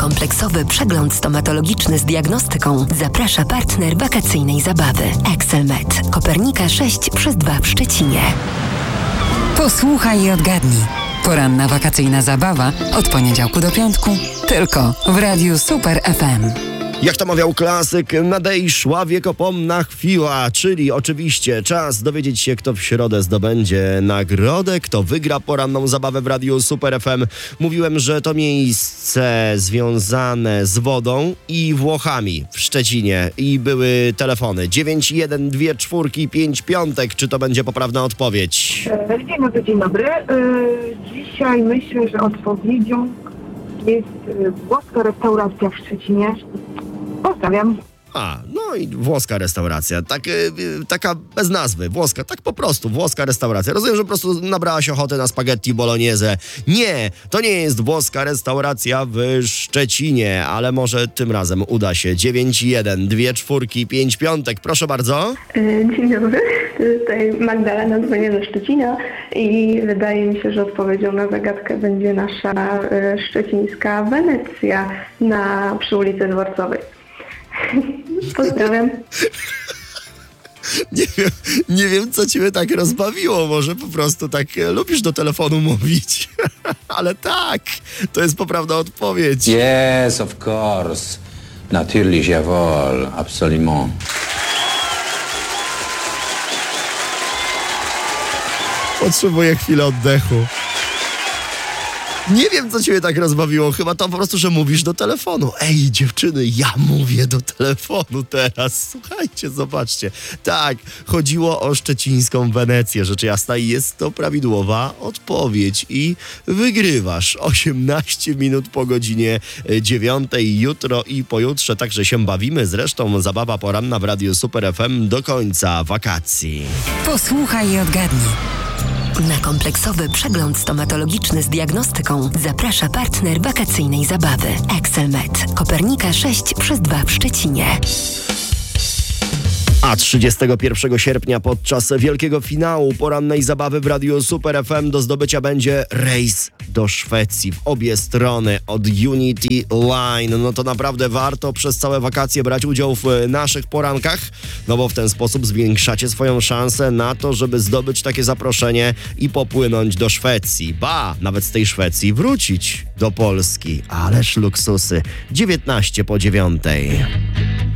kompleksowy przegląd stomatologiczny z diagnostyką zaprasza partner wakacyjnej zabawy Excelmed. Kopernika 6/2 w Szczecinie. Posłuchaj i odgadnij. Poranna wakacyjna zabawa od poniedziałku do piątku tylko w Radiu Super FM. Jak to mawiał klasyk, nadejszła wiekopomna chwila, czyli oczywiście czas dowiedzieć się, kto w środę zdobędzie nagrodę, kto wygra poranną zabawę w Radiu Super FM. Mówiłem, że to miejsce związane z wodą i Włochami w Szczecinie i były telefony 91245 5. Czy to będzie poprawna odpowiedź? Dzień dobry. Dzisiaj myślę, że odpowiedzią jest włoska restauracja w Szczecinie. Pozdrawiam. No i włoska restauracja, taka bez nazwy, włoska, tak po prostu, włoska restauracja. Rozumiem, że po prostu nabrałaś ochoty na spaghetti bolognese. Nie, to nie jest włoska restauracja w Szczecinie, ale może tym razem uda się. 91245 5. Proszę bardzo. Dzień dobry, tutaj Magdalena dzwonię ze Szczecina i wydaje mi się, że odpowiedzią na zagadkę będzie nasza szczecińska Wenecja przy ulicy Dworcowej. Pozdrawiam. Nie wiem, co ciebie tak rozbawiło. Może po prostu tak lubisz do telefonu mówić. Ale tak, to jest poprawna odpowiedź. Yes, of course. Natürlich, jawohl, absolument. Potrzebuję chwili oddechu. Nie wiem, co ciebie tak rozbawiło. Chyba to po prostu, że mówisz do telefonu. Ej, dziewczyny, ja mówię do telefonu teraz. Słuchajcie, zobaczcie. Tak, chodziło o szczecińską Wenecję, rzecz jasna, i jest to prawidłowa odpowiedź. I wygrywasz 18 minut po godzinie 9 jutro i pojutrze. Także się bawimy. Zresztą zabawa poranna w Radiu Super FM do końca wakacji. Posłuchaj i odgadnij. Na kompleksowy przegląd stomatologiczny z diagnostyką zaprasza partner wakacyjnej zabawy Excelmed. Kopernika 6/2 w Szczecinie. A 31 sierpnia podczas wielkiego finału porannej zabawy w Radiu Super FM do zdobycia będzie rejs do Szwecji w obie strony od Unity Line. No to naprawdę warto przez całe wakacje brać udział w naszych porankach, no bo w ten sposób zwiększacie swoją szansę na to, żeby zdobyć takie zaproszenie i popłynąć do Szwecji. Ba, nawet z tej Szwecji wrócić do Polski. Ależ luksusy. 19 po 9.